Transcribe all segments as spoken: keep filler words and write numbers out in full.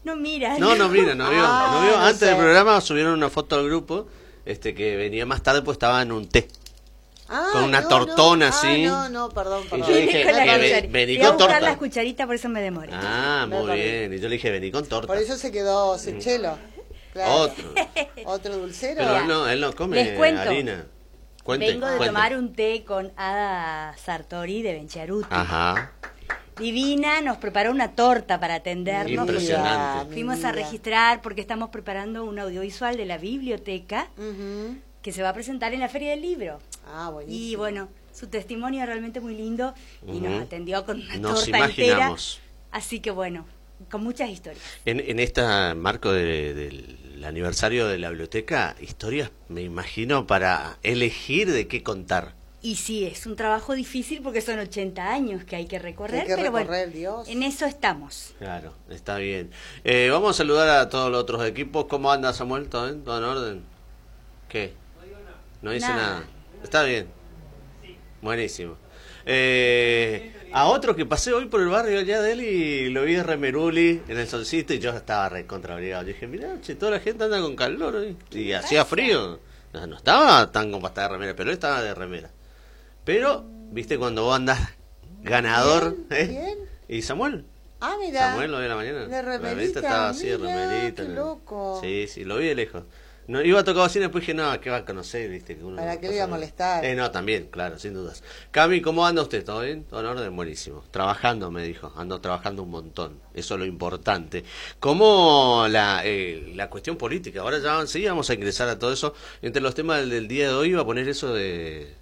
No mira. No, no mira, no vio. Ah, no vio. no Antes sé. del programa subieron una foto al grupo, este que venía más tarde, pues estaba en un té. Ah, Con una no, tortona no. así. Ah, no, no, perdón, perdón. yo dije, Con la que ve- cucharita. vení Fui a con buscar torta. las cucharitas, por eso me demoré. Ah, Me muy perdí. bien. Y yo le dije, vení con torta. Por eso se quedó Sechelo. Claro. Otro. Otro dulcero. Pero él no, él no come Les cuento. harina. Cuente, Vengo de cuente. tomar un té con Ada Sartori de Bencharuti. Ajá. Divina, nos preparó una torta para atendernos. Impresionante. Mi Fuimos a vida. registrar porque estamos preparando un audiovisual de la biblioteca Ujú. que se va a presentar en la Feria del Libro. Ah, buenísimo. Y bueno, su testimonio es realmente muy lindo y Ujú. nos atendió con una Nos torta imaginamos. entera. Así que bueno, con muchas historias. En, en este marco de- del aniversario de la biblioteca, historias, me imagino, para elegir de qué contar. Y sí, es un trabajo difícil porque son ochenta años que hay que recorrer, Hay que pero recorrer, bueno, Dios. en eso estamos. Claro, está bien. Eh, vamos a saludar a todos los otros equipos. ¿Cómo anda, Samuel? ¿Todo bien? ¿Todo en orden? ¿Qué? No dice Nada. nada. ¿Está bien? Buenísimo. Eh, a otro que pasé hoy por el barrio allá de él y lo vi de Remeruli en el solcito y yo estaba recontrabrigado. Dije, mirá, che, toda la gente anda con calor hoy. Y hacía frío. No, no estaba tan con pasta de remera, pero él estaba de remera. Pero, viste, cuando vos andás ganador, ¿Quién? ¿eh? ¿Quién? ¿Y Samuel? Ah, mira. Samuel lo vi en la mañana. De La remerita, estaba así, de mira, remerita. qué loco. Sí, sí, lo vi de lejos. No, iba a tocar bocina y después dije, no, ¿qué va a conocer? ¿Viste? Que uno ¿Para no qué le pasa iba a nada. molestar? Eh, no, también, claro, sin dudas. Cami, ¿cómo anda usted? ¿Todo bien? ¿Todo en orden? Buenísimo. Trabajando, me dijo. Ando trabajando un montón. Eso es lo importante. Como la, eh, la cuestión política. Ahora ya sí vamos a ingresar a todo eso. Entre los temas del, del día de hoy iba a poner eso de,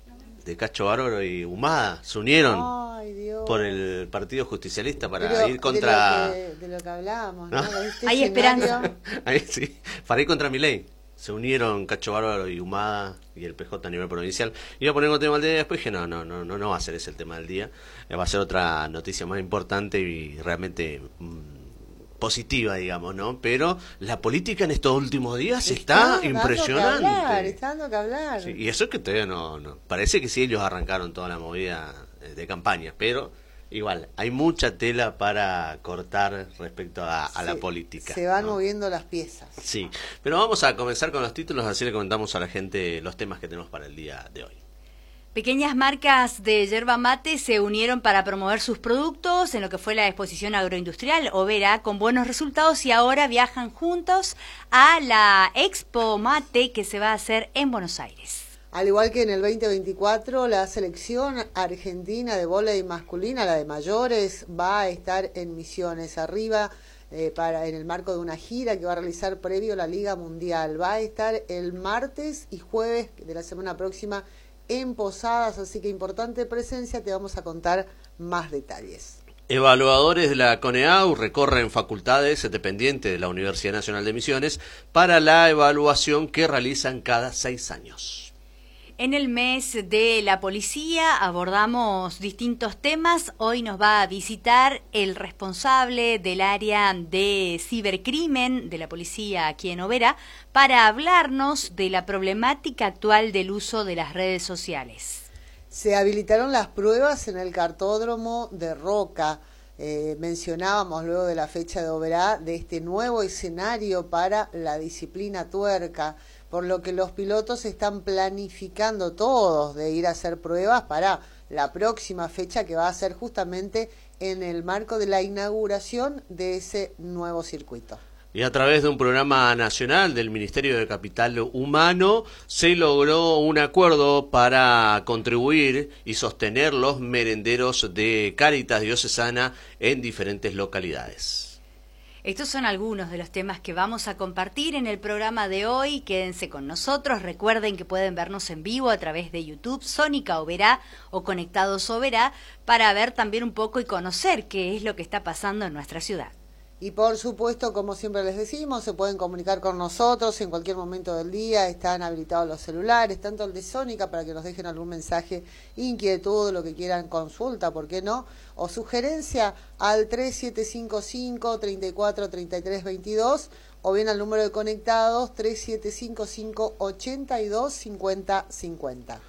de Cacho Bárbaro y Humada. Se unieron Ay, Dios. por el Partido Justicialista para Pero ir contra... De lo que, de lo que hablábamos, ¿no? ¿No? De este Hay escenario. esperanza. Ahí sí, para ir contra Milei. Se unieron Cacho Bárbaro y Humada y el P J a nivel provincial. Iba a poner un tema del día y después dije, no, no, no, no, no va a ser ese el tema del día. Eh, Va a ser otra noticia más importante y realmente mm, positiva, digamos, ¿no? Pero la política en estos últimos días está, dando que impresionante. hablar, está dando que hablar. Sí, y eso es que todavía no, no. Parece que sí, ellos arrancaron toda la movida eh, de campaña, pero igual, hay mucha tela para cortar respecto a, a la Se- política. Se van ¿no? moviendo las piezas. Sí, pero vamos a comenzar con los títulos, así le comentamos a la gente los temas que tenemos para el día de hoy. Pequeñas marcas de yerba mate se unieron para promover sus productos en lo que fue la exposición agroindustrial Overa con buenos resultados y ahora viajan juntos a la Expo Mate que se va a hacer en Buenos Aires. Al igual que en el veinte veinticuatro, la selección argentina de vóley masculina, la de mayores, va a estar en Misiones arriba eh, para en el marco de una gira que va a realizar previo a la Liga Mundial. Va a estar el martes y jueves de la semana próxima en Posadas, así que importante presencia, te vamos a contar más detalles. Evaluadores de la CONEAU recorren facultades dependientes de la Universidad Nacional de Misiones para la evaluación que realizan cada seis años. En el mes de la policía abordamos distintos temas. Hoy nos va a visitar el responsable del área de cibercrimen de la policía aquí en Overa para hablarnos de la problemática actual del uso de las redes sociales. Se habilitaron las pruebas en el cartódromo de Roca. Eh, mencionábamos luego de la fecha de Oberá de este nuevo escenario para la disciplina tuerca, por lo que los pilotos están planificando todos de ir a hacer pruebas para la próxima fecha que va a ser justamente en el marco de la inauguración de ese nuevo circuito. Y a través de un programa nacional del Ministerio de Capital Humano se logró un acuerdo para contribuir y sostener los merenderos de Cáritas Diocesana en diferentes localidades. Estos son algunos de los temas que vamos a compartir en el programa de hoy. Quédense con nosotros. Recuerden que pueden vernos en vivo a través de YouTube, Sónica Oberá o Conectados Oberá, para ver también un poco y conocer qué es lo que está pasando en nuestra ciudad. Y por supuesto, como siempre les decimos, se pueden comunicar con nosotros en cualquier momento del día, están habilitados los celulares, tanto el de Sónica para que nos dejen algún mensaje, inquietud, lo que quieran, consulta, ¿por qué no? O sugerencia al tres siete cinco cinco, treinta y cuatro, treinta y tres veintidós o bien al número de conectados tres siete cinco cinco, ochenta y dos, cincuenta cincuenta.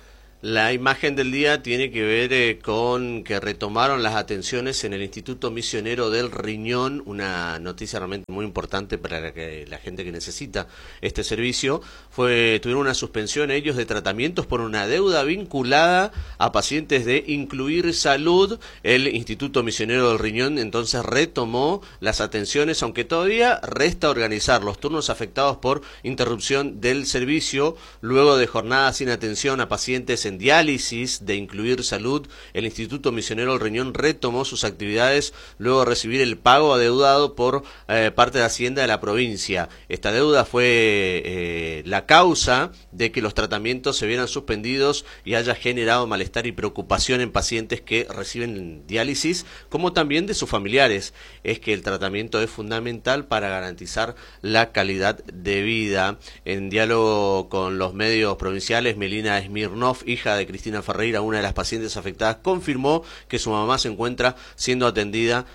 La imagen del día tiene que ver eh, con que retomaron las atenciones en el Instituto Misionero del Riñón, una noticia realmente muy importante para la, que, la gente que necesita este servicio. Fue tuvieron una suspensión ellos de tratamientos por una deuda vinculada a pacientes de Incluir Salud. El Instituto Misionero del Riñón entonces retomó las atenciones, aunque todavía resta organizar los turnos afectados por interrupción del servicio. Luego de jornadas sin atención a pacientes en diálisis de Incluir Salud, el Instituto Misionero del Riñón retomó sus actividades luego de recibir el pago adeudado por eh, parte de Hacienda de la provincia. Esta deuda fue eh, la causa de que los tratamientos se vieran suspendidos y haya generado malestar y preocupación en pacientes que reciben diálisis, como también de sus familiares. Es que el tratamiento es fundamental para garantizar la calidad de vida. En diálogo con los medios provinciales, Melina Smirnov, hija de Cristina Ferreira, una de las pacientes afectadas, confirmó que su mamá se encuentra siendo atendida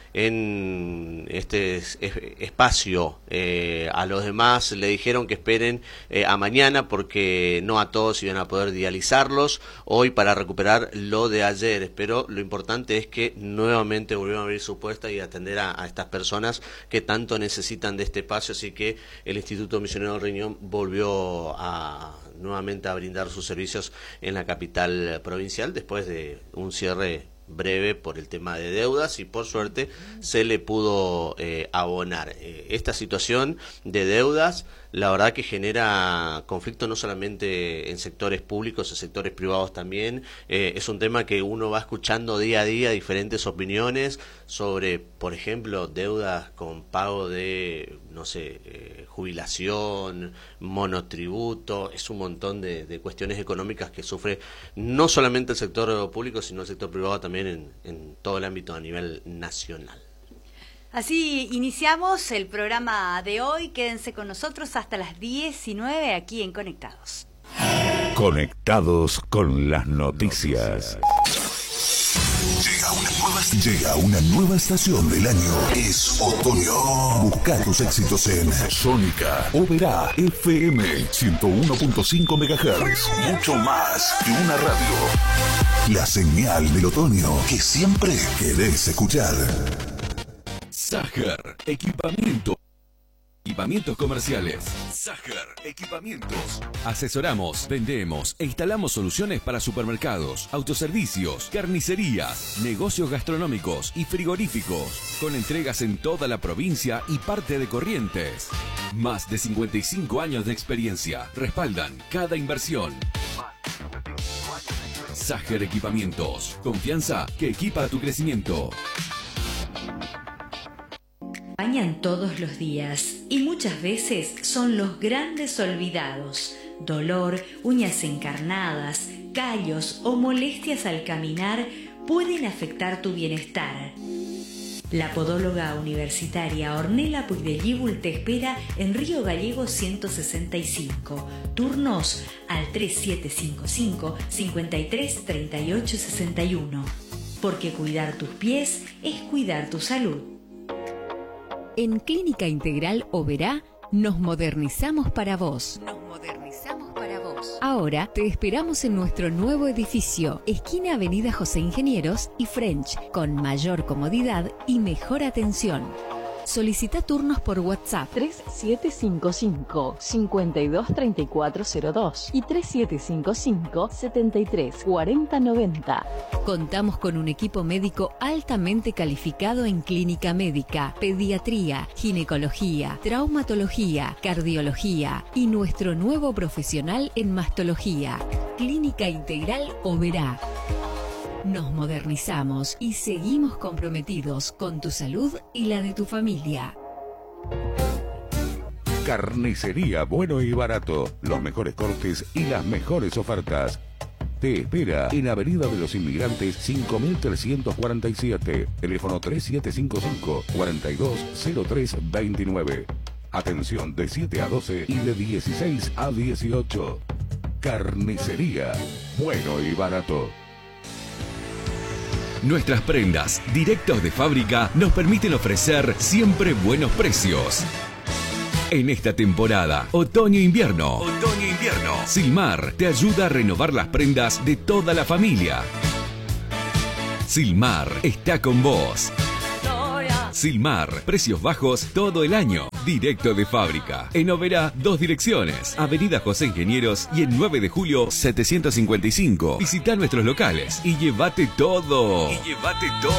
en este es, espacio. Eh, a los demás le dijeron que esperen eh, a mañana porque no a todos iban a poder dializarlos hoy para recuperar lo de ayer. Pero lo importante es que nuevamente volvieron a abrir su puerta y atender a, a estas personas que tanto necesitan de este espacio. Así que el Instituto Misionero del Riñón volvió a nuevamente a brindar sus servicios en la capital provincial después de un cierre breve por el tema de deudas, y por suerte se le pudo eh, abonar. Eh, esta situación de deudas, la verdad que genera conflicto no solamente en sectores públicos, en sectores privados también. Eh, es un tema que uno va escuchando día a día diferentes opiniones sobre, por ejemplo, deudas con pago de, no sé, eh, jubilación, monotributo. Es un montón de, de cuestiones económicas que sufre no solamente el sector público, sino el sector privado también en, en todo el ámbito a nivel nacional. Así iniciamos el programa de hoy. Quédense con nosotros hasta las diecinueve aquí en Conectados. Conectados con las noticias. Llega una nueva, llega una nueva estación del año. Es otoño. Busca tus éxitos en Sónica, Oberá, F M ciento uno punto cinco megahertz. Mucho más que una radio. La señal del otoño que siempre querés escuchar. Sager, equipamiento. Equipamientos comerciales. Sager, equipamientos. Asesoramos, vendemos e instalamos soluciones para supermercados, autoservicios, carnicerías, negocios gastronómicos y frigoríficos, con entregas en toda la provincia y parte de Corrientes. Más de cincuenta y cinco años de experiencia respaldan cada inversión. Sager Equipamientos. Confianza que equipa tu crecimiento. Acompañan todos los días y muchas veces son los grandes olvidados. Dolor, uñas encarnadas, callos o molestias al caminar pueden afectar tu bienestar. La podóloga universitaria Ornella Puigdellíbul te espera en Río Gallego ciento sesenta y cinco. Turnos al tres siete cinco cinco, cinco tres, tres ocho seis uno. Porque cuidar tus pies es cuidar tu salud. En Clínica Integral Oberá nos modernizamos para vos. Nos modernizamos para vos. Ahora te esperamos en nuestro nuevo edificio, esquina Avenida José Ingenieros y French, con mayor comodidad y mejor atención. Solicita turnos por WhatsApp tres siete cinco cinco, cinco dos tres cuatro cero dos y tres siete cinco cinco, siete tres cuatro cero nueve cero. Contamos con un equipo médico altamente calificado en clínica médica, pediatría, ginecología, traumatología, cardiología y nuestro nuevo profesional en mastología. Clínica Integral Oberá. Nos modernizamos y seguimos comprometidos con tu salud y la de tu familia. Carnicería Bueno y Barato. Los mejores cortes y las mejores ofertas. Te espera en Avenida de los Inmigrantes cinco mil trescientos cuarenta y siete. Teléfono tres siete cinco cinco, cuatro dos cero tres dos nueve. Atención de siete a doce y de dieciséis a dieciocho. Carnicería Bueno y Barato. Nuestras prendas, directos de fábrica, nos permiten ofrecer siempre buenos precios. En esta temporada, otoño-invierno. Otoño-invierno. Silmar te ayuda a renovar las prendas de toda la familia. Silmar está con vos. Silmar, precios bajos todo el año. Directo de fábrica. En Oberá, dos direcciones. Avenida José Ingenieros y el nueve de julio setecientos cincuenta y cinco. Visita nuestros locales y llévate todo. Y llévate todo.